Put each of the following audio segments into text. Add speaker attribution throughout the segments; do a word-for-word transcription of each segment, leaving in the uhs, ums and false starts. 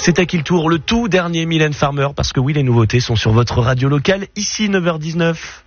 Speaker 1: C'est à qui le tour, le tout dernier Mylène Farmer, parce que oui, les nouveautés sont sur votre radio locale, ici neuf heures dix-neuf.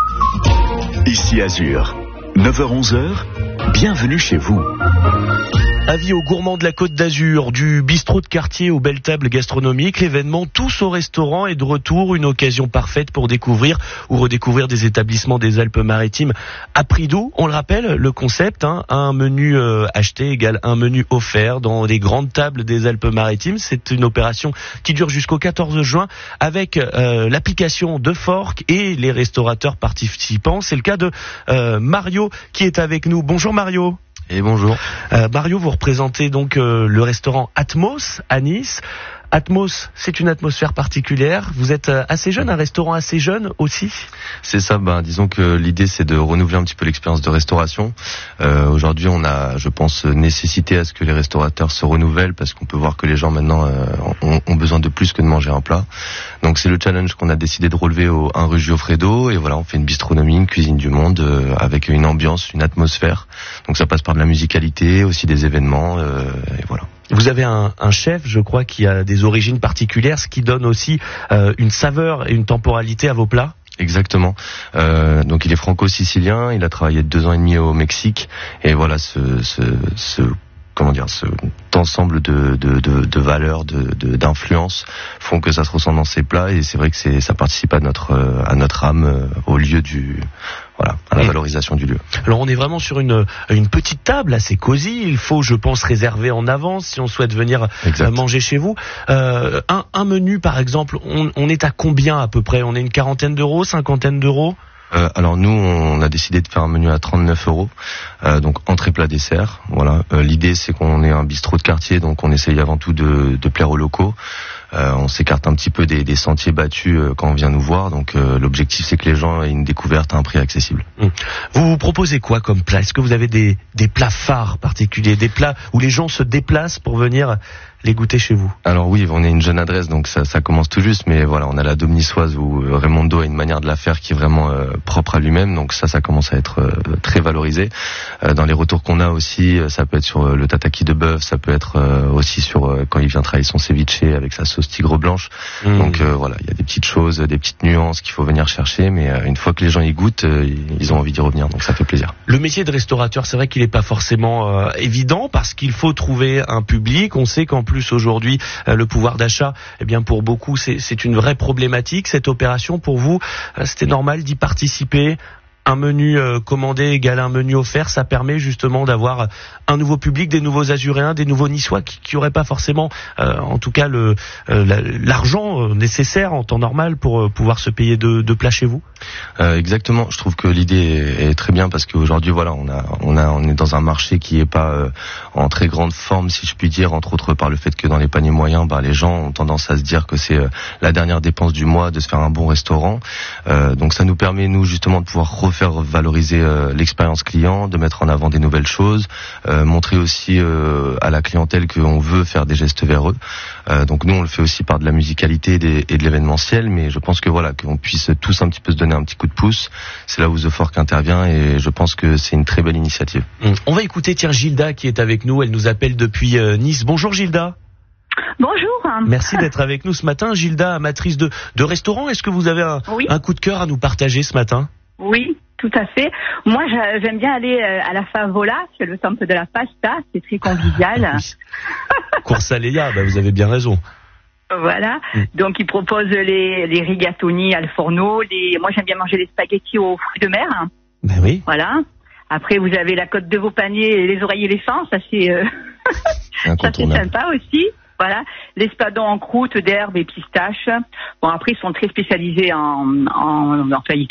Speaker 2: Ici Azur, neuf heures onze, bienvenue chez vous.
Speaker 1: Avis aux gourmands de la Côte d'Azur, du bistrot de quartier aux belles tables gastronomiques, l'événement Tous au restaurant est de retour, une occasion parfaite pour découvrir ou redécouvrir des établissements des Alpes-Maritimes à prix doux. On le rappelle, le concept, hein, un menu euh, acheté égale un menu offert dans les grandes tables des Alpes-Maritimes. C'est une opération qui dure jusqu'au quatorze juin avec euh, l'application de Fork et les restaurateurs participants. C'est le cas de euh, Mario qui est avec nous. Bonjour Mario.
Speaker 3: Et bonjour.
Speaker 1: Euh, Mario, vous représentez donc euh, le restaurant Atmos à Nice. Atmos, c'est une atmosphère particulière. Vous êtes euh, assez jeune, un restaurant assez jeune aussi.
Speaker 3: C'est ça, ben, disons que l'idée c'est de renouveler un petit peu l'expérience de restauration. Euh, aujourd'hui on a, je pense, nécessité à ce que les restaurateurs se renouvellent parce qu'on peut voir que les gens maintenant euh, ont, ont besoin de plus que de manger un plat. Donc c'est le challenge qu'on a décidé de relever au un rue Giuffredo et voilà, on fait une bistronomie, une cuisine du monde euh, avec une ambiance, une atmosphère. Donc ça passe par de la musicalité, aussi des événements euh, et voilà.
Speaker 1: Vous avez un, un chef, je crois, qui a des origines particulières, ce qui donne aussi euh, une saveur et une temporalité à vos plats.
Speaker 3: Exactement. Euh, donc il est franco-sicilien, il a travaillé deux ans et demi au Mexique et voilà ce, ce, ce comment dire, ce ensemble de, de, de, de valeurs, de, de, d'influences font que ça se ressent dans ces plats et c'est vrai que c'est, ça participe à notre, à notre âme, au lieu du, voilà, à la valorisation du lieu.
Speaker 1: Alors on est vraiment sur une, une petite table assez cosy. Il faut, je pense, réserver en avance si on souhaite venir exact. manger chez vous. Euh, un, un menu, par exemple, on, on est à combien à peu près? On est une quarantaine d'euros, cinquantaine d'euros?
Speaker 3: Euh, alors nous, on a décidé de faire un menu à trente-neuf euros, euh, donc entrée, plat, dessert. Voilà. Euh, l'idée, c'est qu'on est un bistrot de quartier, donc on essaye avant tout de, de plaire aux locaux. Euh, on s'écarte un petit peu des, des sentiers battus euh, quand on vient nous voir. Donc euh, l'objectif, c'est que les gens aient une découverte à un prix accessible.
Speaker 1: Mmh. Vous vous proposez quoi comme plat? Est-ce que vous avez des, des plats phares particuliers, des plats où les gens se déplacent pour venir les goûter chez vous?
Speaker 3: Alors oui, on est une jeune adresse, donc ça, ça commence tout juste, mais voilà, on a la Dôme niçoise où Raimondo a une manière de la faire qui est vraiment euh, propre à lui-même, donc ça, ça commence à être euh, très valorisé. Euh, dans les retours qu'on a aussi, ça peut être sur euh, le tataki de bœuf, ça peut être euh, aussi sur euh, quand il vient travailler son ceviche avec sa sauce tigre blanche. Mmh. Donc euh, voilà, il y a des petites choses, des petites nuances qu'il faut venir chercher, mais euh, une fois que les gens y goûtent, euh, ils ont envie d'y revenir, donc ça fait plaisir.
Speaker 1: Le métier de restaurateur, c'est vrai qu'il n'est pas forcément euh, évident parce qu'il faut trouver un public. On sait qu'en plus aujourd'hui, euh, le pouvoir d'achat, eh bien pour beaucoup, c'est, c'est une vraie problématique. Cette opération, pour vous, euh, c'était normal d'y participer? Un menu euh, commandé égale un menu offert, ça permet justement d'avoir un nouveau public, des nouveaux Azuréens, des nouveaux Niçois qui qui auraient pas forcément, euh, en tout cas le euh, la, l'argent euh, nécessaire en temps normal pour euh, pouvoir se payer de, de plats chez vous.
Speaker 3: Euh, exactement. Je trouve que l'idée est, est très bien parce qu'aujourd'hui, voilà, on a on a on est dans un marché qui est pas euh, en très grande forme, si je puis dire, entre autres par le fait que dans les paniers moyens, bah les gens ont tendance à se dire que c'est euh, la dernière dépense du mois de se faire un bon restaurant. Euh, donc ça nous permet nous justement de pouvoir refaire faire valoriser euh, l'expérience client, de mettre en avant des nouvelles choses, euh, montrer aussi euh, à la clientèle qu'on veut faire des gestes vers eux. Euh, donc nous on le fait aussi par de la musicalité et, des, et de l'événementiel, mais je pense que voilà, qu'on puisse tous un petit peu se donner un petit coup de pouce. C'est là où The Fork intervient et je pense que c'est une très belle initiative.
Speaker 1: Mmh. On va écouter tiens Gilda qui est avec nous. Elle nous appelle depuis euh, Nice. Bonjour Gilda.
Speaker 4: Bonjour.
Speaker 1: Merci d'être avec nous ce matin. Gilda, amatrice de, de restaurant. Est-ce que vous avez un,
Speaker 4: oui.
Speaker 1: un coup de cœur à nous partager ce matin?
Speaker 4: Oui. Tout à fait. Moi, j'aime bien aller à la Favola, c'est le temple de la pasta, c'est très convivial.
Speaker 1: Ah, oui. Coursaléa, bah vous avez bien raison.
Speaker 4: Voilà. Mm. Donc, ils proposent les, les rigatoni al forno. Les... Moi, j'aime bien manger les spaghettis aux fruits de mer.
Speaker 1: Ben oui.
Speaker 4: Voilà. Après, vous avez la côte de vos paniers et les oreillers éléphants. Ça, c'est, euh... ça, c'est sympa aussi. Voilà, l'espadon en croûte d'herbe et pistache. Bon, après, ils sont très spécialisés en, en, en